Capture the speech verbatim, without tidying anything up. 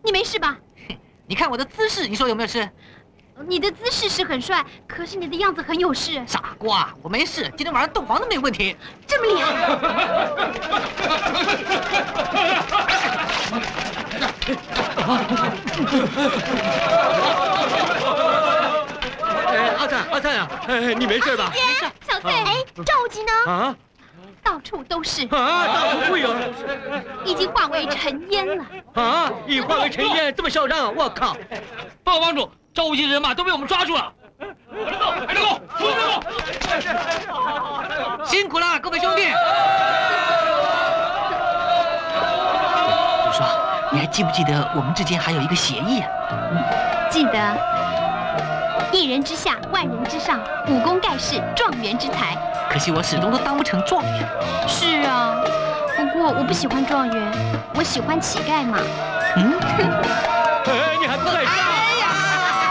你没事吧？ 你看我的姿势，你说有没有事？ 你的姿势是很帅，可是你的样子很有事。 傻瓜，我没事，今天晚上洞房都没问题。 这么厉害？ 哎，阿灿，阿灿呀，哎，你没事吧？ 没事。小翠，哎，赵无极呢？ 啊？ 到处都是。 啊，到处会有。 已经化为尘烟了。 啊，已化为尘烟，这么嚣张！我靠！ 报告帮主，赵无极的人马都被我们抓住了。快点走，快点走，快点走！辛苦了，各位兄弟。鲁双，你还记不记得我们之间还有一个协议啊？ 记得。一人之下，万人之上，武功盖世，状元之才。 可惜我始终都当不成状元。 是啊，不过我不喜欢状元，我喜欢乞丐嘛。 嗯。